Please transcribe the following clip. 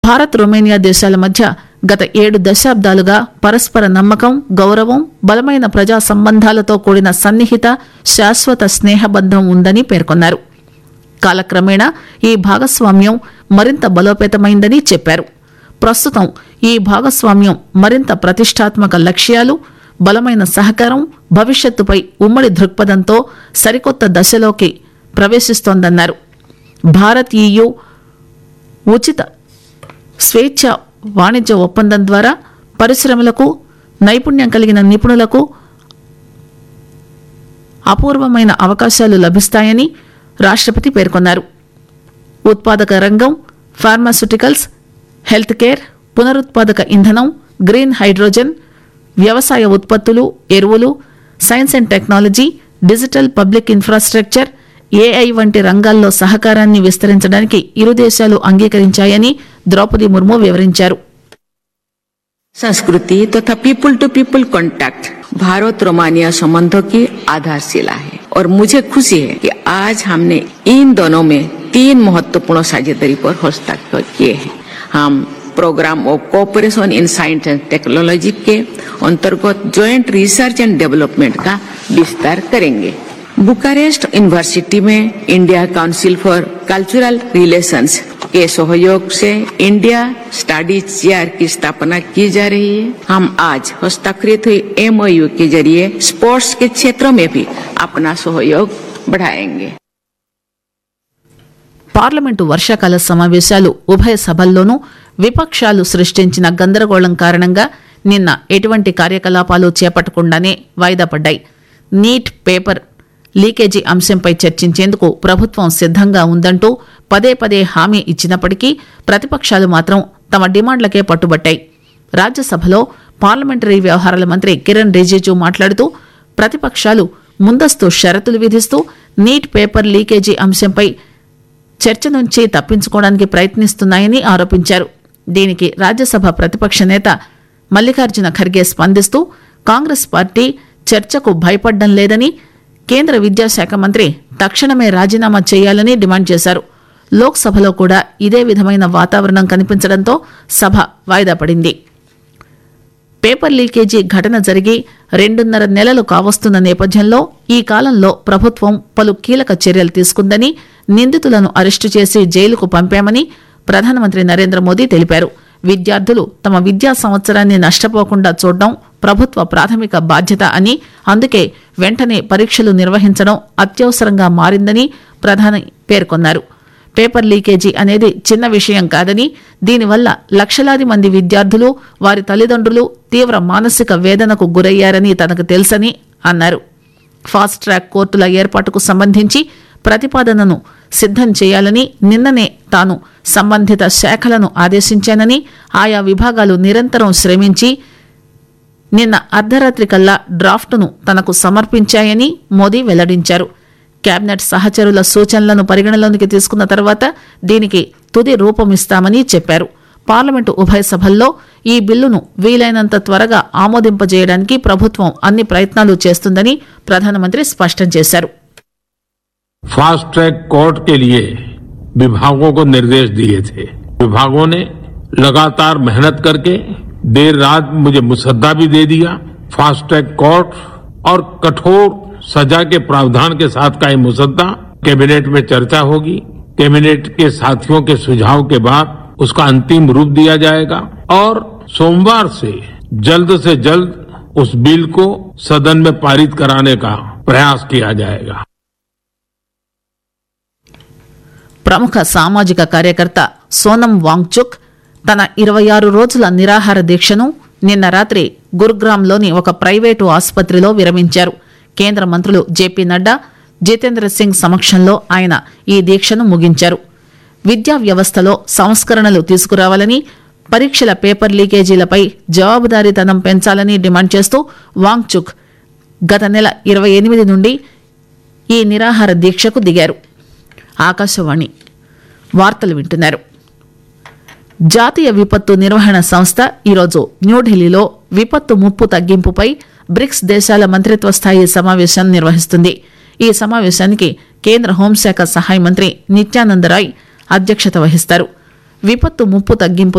Bharat Romania దేశాల మధ్య గత 7 దశాబ్దాలుగా పరస్పర నమ్మకం, గౌరవం, బలమైన ప్రజా సంబంధాలతో కూడిన సన్నిహిత శాశ్వత స్నేహబంధం ఉందని పేర్కొన్నారు. కాలక్రమేణా ఈ భాగస్వామ్యం మరింత బలోపేతమైందని చెప్పారు. ప్రస్తుతం ఈ భాగస్వామ్యం మరింత ప్రతిష్టాత్మక లక్ష్యాలు, బలమైన సహకారం, భవిష్యత్తుపై ఉమ్మడి దృక్పథంతో సరికొత్త దశలోకి ప్రవేశిస్తోందన్నారు. భారత్ EU ఉచిత స్వేచ్ఛ వాణిజ్య ఒప్పందం ద్వారా పరిశ్రమలకు, నైపుణ్యం కలిగిన నిపుణులకు అపూర్వమైన అవకాశాలు లభిస్తాయని రాష్ట్రపతి పేర్కొన్నారు. ఉత్పాదక రంగం, ఫార్మాస్యూటికల్స్, హెల్త్ కేర్, పునరుత్పాదక ఇంధనం, గ్రీన్ హైడ్రోజన్, వ్యవసాయ ఉత్పత్తులు, ఎరువులు, science and technology, digital public infrastructure, AI వంటి రంగాల్లో సహకారాన్ని విస్తరించడానికి ఇరు దేశాలు అంగీకరించాయని ద్రౌపది ముర్ము వివరించారు. संस्कृति तथा people to people contact Bharat Romania संबंधों की आधारशिला है और मुझे खुशी है कि आज हमने इन दोनों में 3 महत्वपूर्ण साझेदारी पर हस्ताक्षर किए हैं. हम programme of cooperation in science and technology के अंतर्गत ज्वाइंट रिसर्च एंड डेवलपमेंट का विस्तार करेंगे. बुकारेस्ट यूनिवर्सिटी में India council for cultural relations के सहयोग से इंडिया स्टडीज चेयर की स्थापना की जा रही है. हम आज हस्ताक्षरित हुई MOU के जरिए स्पोर्ट्स के क्षेत्रों में भी अपना सहयोग बढ़ाएंगे. పార్లమెంటు వర్షాకాల సమావేశాలు ఉభయ సభల్లోనూ విపక్షాలు సృష్టించిన గందరగోళం కారణంగా నిన్న ఎటువంటి కార్యకలాపాలు చేపట్టకుండానే వాయిదా పడ్డాయి. నీట్ పేపర్ లీకేజీ అంశంపై చర్చించేందుకు ప్రభుత్వం సిద్దంగా ఉందంటూ పదే పదే హామీ ఇచ్చినప్పటికీ ప్రతిపక్షాలు మాత్రం తమ డిమాండ్లకే పట్టుబట్టాయి. రాజ్యసభలో పార్లమెంటరీ వ్యవహారాల మంత్రి కిరణ్ రిజిజు మాట్లాడుతూ ప్రతిపక్షాలు ముందస్తు షరతులు విధిస్తూ నీట్ పేపర్ లీకేజీ అంశంపై చర్చ నుంచి తప్పించుకోవడానికి ప్రయత్నిస్తున్నాయని ఆరోపించారు. దీనికి రాజ్యసభ ప్రతిపక్ష నేత మల్లికార్జున ఖర్గే స్పందిస్తూ కాంగ్రెస్ పార్టీ చర్చకు భయపడ్డం లేదని, కేంద్ర విద్యాశాఖ మంత్రి తక్షణమే రాజీనామా చేయాలని డిమాండ్ చేశారు. లోక్సభలో కూడా ఇదే విధమైన వాతావరణం కనిపించడంతో సభ వాయిదా పడింది. పేపర్ లీకేజీ ఘటన జరిగి 2.5 నెలలు కావస్తున్న నేపథ్యంలో ఈ కాలంలో ప్రభుత్వం పలు కీలక చర్యలు తీసుకుందని, నిందితులను అరెస్టు చేసి జైలుకు పంపామని ప్రధానమంత్రి నరేంద్ర మోదీ తెలిపారు. విద్యార్థులు తమ విద్యా సంవత్సరాన్ని నష్టపోకుండా చూడడం ప్రభుత్వ ప్రాథమిక బాధ్యత అని, అందుకే వెంటనే పరీక్షలు నిర్వహించడం అత్యవసరంగా మారిందని ప్రధాని పేర్కొన్నారు. పేపర్ లీకేజీ అనేది చిన్న విషయం కాదని, దీనివల్ల లక్షలాది మంది విద్యార్థులు, వారి తల్లిదండ్రులు తీవ్ర మానసిక వేదనకు గురయ్యారని తనకు తెలుసని అన్నారు. ఫాస్ట్ ట్రాక్ కోర్టుల ఏర్పాటుకు సంబంధించి ప్రతిపాదనను సిద్దం చేయాలని నిన్ననే తాను సంబంధిత శాఖలను ఆదేశించానని, ఆయా విభాగాలు నిరంతరం శ్రమించి నిన్న అర్ధరాత్రి కల్లా డ్రాఫ్టును తనకు సమర్పించాయని మోదీ వెల్లడించారు. కేబినెట్ సహచరుల సూచనలను పరిగణలోనికి తీసుకున్న తర్వాత దీనికి తుది రూపమిస్తామని చెప్పారు. పార్లమెంటు ఉభయ సభల్లో ఈ బిల్లును వీలైనంత త్వరగా ఆమోదింపజేయడానికి ప్రభుత్వం అన్ని ప్రయత్నాలు చేస్తుందని ప్రధానమంత్రి స్పష్టం చేశారు. फास्ट ट्रैक कोर्ट के लिए विभागों को निर्देश दिए थे. विभागों ने लगातार मेहनत करके देर रात मुझे मुसद्दा भी दे दिया. फास्ट ट्रैक कोर्ट और कठोर सजा के प्रावधान के साथ का ये मुसद्दा कैबिनेट में चर्चा होगी. कैबिनेट के साथियों के सुझाव के बाद उसका अंतिम रूप दिया जाएगा और सोमवार से जल्द उस बिल को सदन में पारित कराने का प्रयास किया जाएगा. ప్రముఖ సామాజిక కార్యకర్త సోనం వాంగ్చుక్ తన 26 రోజుల నిరాహార దీక్షను నిన్న రాత్రి గురుగ్రామ్లోని ఒక ప్రైవేటు ఆసుపత్రిలో విరమించారు. కేంద్ర మంత్రులు జేపీ నడ్డా, జితేంద్ర సింగ్ సమక్షంలో ఆయన ఈ దీక్షను ముగించారు. విద్యా వ్యవస్థలో సంస్కరణలు తీసుకురావాలని, పరీక్షల పేపర్ లీకేజీలపై జవాబుదారీతనం పెంచాలని డిమాండ్ చేస్తూ వాంగ్చుక్ గత నెల 28 నుండి ఈ నిరాహార దీక్షకు దిగారు. ఆకాశవాణి వార్తలు వింటున్నారు. జాతీయ విపత్తు నిర్వహణ సంస్థ ఈరోజు న్యూఢిల్లీలో విపత్తు ముప్పు తగ్గింపుపై బ్రిక్స్ దేశాల మంత్రిత్వ స్థాయి సమావేశం నిర్వహిస్తుంది. ఈ సమావేశానికి కేంద్ర హోంశాఖ సహాయ మంత్రి నిత్యానందరాయ్ అధ్యక్షత వహిస్తారు. విపత్తు ముప్పు తగ్గింపు